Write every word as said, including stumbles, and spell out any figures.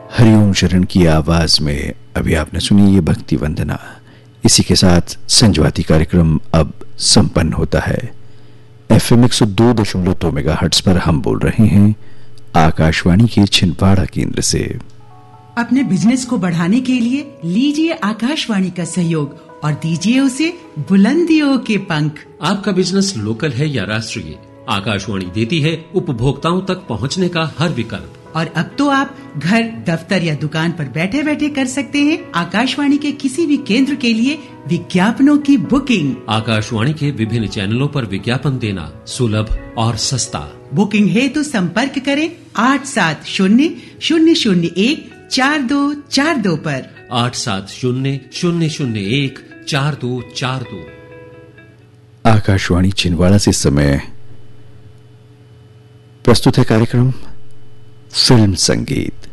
हरिओम शरण की आवाज में अभी आपने सुनी ये भक्ति वंदना। इसी के साथ संजवाती कार्यक्रम अब संपन्न होता है। एफएम एक सौ दो दशमलव दो मेगाहर्ट्ज पर हम बोल रहे हैं आकाशवाणी के छिंदवाड़ा केंद्र से। अपने बिजनेस को बढ़ाने के लिए लीजिए आकाशवाणी का सहयोग और दीजिए उसे बुलंदियों के पंख। आपका बिजनेस लोकल है या राष्ट्रीय, आकाशवाणी देती है उपभोक्ताओं तक पहुंचने का हर विकल्प। और अब तो आप घर, दफ्तर या दुकान पर बैठे बैठे कर सकते हैं आकाशवाणी के किसी भी केंद्र के लिए विज्ञापनों की बुकिंग। आकाशवाणी के विभिन्न चैनलों पर विज्ञापन देना सुलभ और सस्ता। बुकिंग है तो संपर्क करें आठ सात शून्य शून्य शून्य एक चार दो चार दो पर। आठ सात शून्य शून्य शून्य एक चार दो चार दो। आकाशवाणी छिंदवाड़ा से समय प्रस्तुत है कार्यक्रम फिल्म संगीत।